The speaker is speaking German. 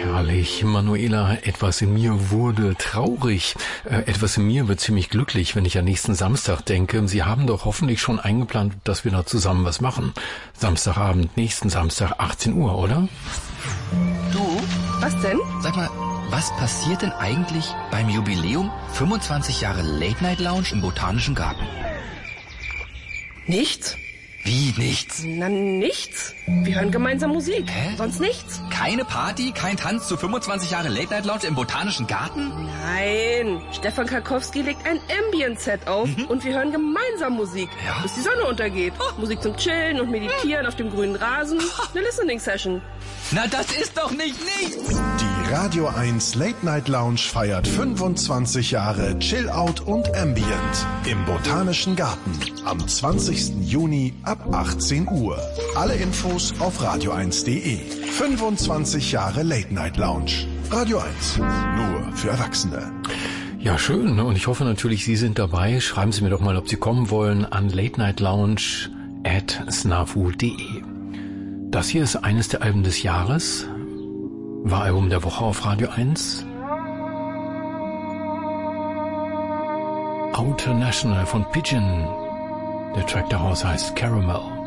Herrlich, Manuela, etwas in mir wurde traurig. Etwas in mir wird ziemlich glücklich, wenn ich an nächsten Samstag denke. Sie haben doch hoffentlich schon eingeplant, dass wir da zusammen was machen. Samstagabend, nächsten Samstag, 18 Uhr, oder? Du? Was denn? Sag mal, was passiert denn eigentlich beim Jubiläum 25 Jahre Late Night Lounge im Botanischen Garten? Nichts. Wie nichts? Na, nichts. Wir hören gemeinsam Musik. Hä? Sonst nichts. Keine Party, kein Tanz zu 25 Jahre Late Night Lounge im Botanischen Garten? Nein. Stefan Karkowski legt ein Ambient-Set auf und wir hören gemeinsam Musik, Ja? bis die Sonne untergeht. Musik zum Chillen und Meditieren auf dem grünen Rasen. Eine Listening-Session. Na, das ist doch nicht nichts! Die Radio 1 Late Night Lounge feiert 25 Jahre Chill Out und Ambient im Botanischen Garten am 20. Juni ab 18 Uhr. Alle Infos auf radio1.de. 25 Jahre Late Night Lounge. Radio 1, nur für Erwachsene. Ja, schön. Und ich hoffe natürlich, Sie sind dabei. Schreiben Sie mir doch mal, ob Sie kommen wollen, an latenightlounge@snafu.de. Das hier ist eines der Alben des Jahres. War Album der Woche auf Radio 1. Outer National von Pigeon. Der Track daraus heißt Caramel.